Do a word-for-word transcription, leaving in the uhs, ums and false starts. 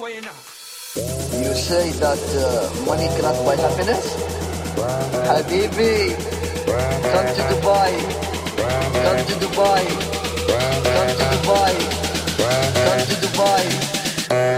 You say that uh, money cannot buy happiness? Habibi, come to Dubai. Come to Dubai.